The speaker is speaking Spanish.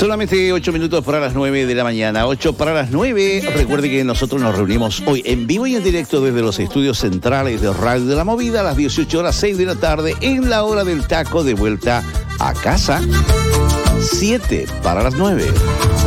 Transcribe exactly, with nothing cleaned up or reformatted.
Solamente ocho minutos para las nueve de la mañana. ocho para las nueve. Recuerde que nosotros nos reunimos hoy en vivo y en directo desde los estudios centrales de Radio de la Movida a las dieciocho horas seis de la tarde en la hora del taco de vuelta a casa. siete para las nueve.